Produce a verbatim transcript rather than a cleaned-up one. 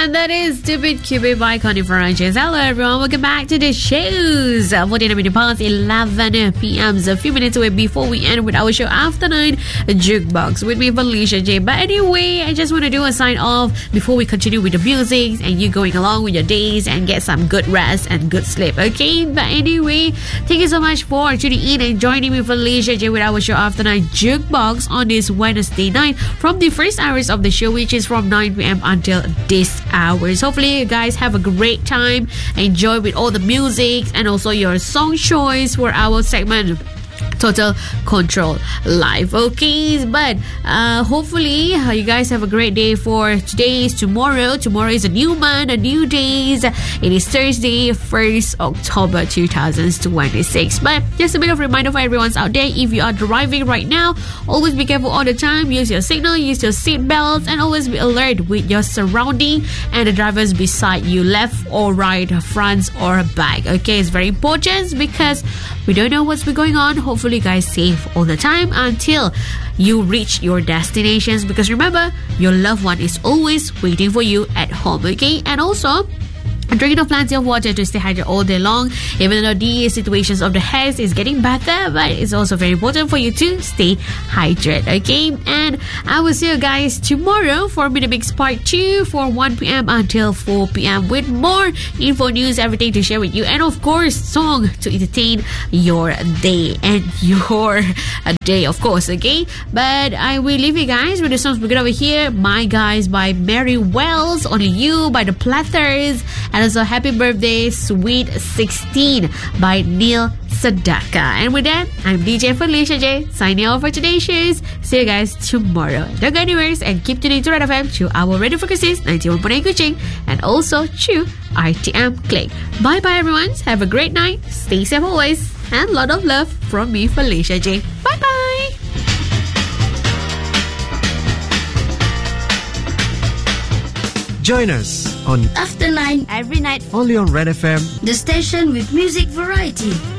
And that is Stupid Cupid by Connie Francis. Hello everyone, welcome back to the shows. fourteen minutes past eleven p.m. So a few minutes away before we end with our show After Nine Jukebox with me, Felicia J. But anyway, I just want to do a sign off before we continue with the music and you going along with your days and get some good rest and good sleep, okay? But anyway, thank you so much for tuning in and joining me, Felicia J, with our show After Nine Jukebox on this Wednesday night from the first hours of the show, which is from nine p.m. until this hours. Hopefully you guys have a great time, enjoy with all the music and also your song choice for our segment Total Control Live, okay? But uh, hopefully uh, you guys have a great day. For today is tomorrow. Tomorrow is a new month, a new days. It is Thursday, first October two thousand twenty-six. But just a bit of reminder for everyone's out there, if you are driving right now, always be careful all the time. Use your signal, use your seat belts, and always be alert with your surrounding and the drivers beside you, left or right, front or back, okay? It's very important because we don't know what's been going on. Hopefully you guys safe all the time until you reach your destinations, because remember, your loved one is always waiting for you at home, okay? And also drinking of plenty of water to stay hydrated all day long. Even though the situations of the health is getting better, but it's also very important for you to stay hydrated, okay? And I will see you guys tomorrow for Minimix Part two for one p.m. until four p.m. with more info, news, everything to share with you, and of course song to entertain your day and your day, of course, okay? But I will leave you guys with the songs we got over here. My Guys by Mary Wells, Only You by The Platters, and also Happy Birthday Sweet sixteen by Neil Sedaka. And with that, I'm D J Felicia J, signing off for today's shows. See you guys tomorrow. Don't go anywhere and keep tuning to Red F M to our radio frequencies ninety-one point eight Kuching and also to R T M Click. Bye bye everyone. Have a great night. Stay safe always. And a lot of love from me, Felicia J. Bye bye. Join us on After Nine every night only on Red F M, the station with music variety.